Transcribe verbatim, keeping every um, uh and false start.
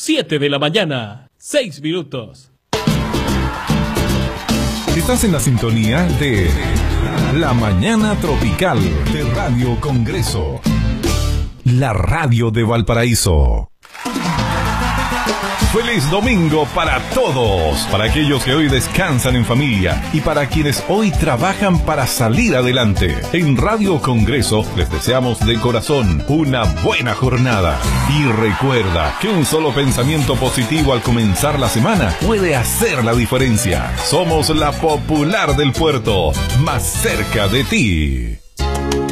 siete de la mañana, seis minutos. Estás en la sintonía de La Mañana Tropical de Radio Congreso, la radio de Valparaíso. Feliz domingo para todos, para aquellos que hoy descansan en familia y para quienes hoy trabajan para salir adelante. En Radio Congreso les deseamos de corazón una buena jornada. Y recuerda que un solo pensamiento positivo al comenzar la semana puede hacer la diferencia. Somos la popular del puerto, más cerca de ti.